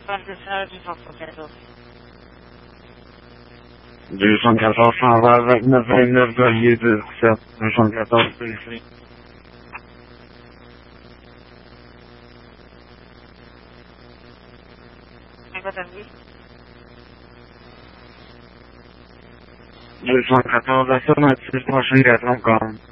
214 129 29 Galier 27 214 PC. Oui. 214 affirmatif, prochain 4 encore.